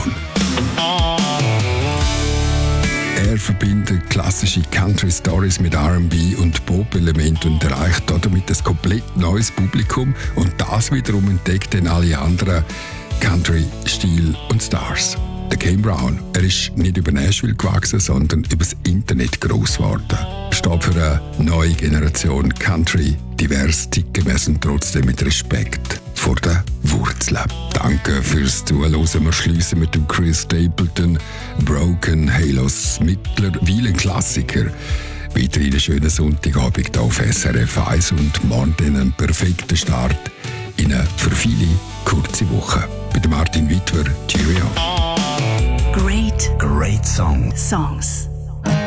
One. Er verbindet klassische Country-Stories mit R&B und Pop-Elementen und erreicht damit ein komplett neues Publikum. Und das wiederum entdeckt dann alle anderen Country-Stil und Stars. Der Kane Brown, er ist nicht über Nashville gewachsen, sondern über das Internet gross geworden. Er steht für eine neue Generation Country, divers, zeitgemäss und trotzdem mit Respekt vor den Wurzeln. Danke fürs Zuhören. Wir schließen mit dem Chris Stapleton, Broken Halos, mittlerweile ein Klassiker. Weiterhin einen schönen Sonntagabend hier auf SRF 1 und morgen einen perfekten Start in eine für viele kurze Woche. Bei Martin Wittwer, Cheerio. Great Songs.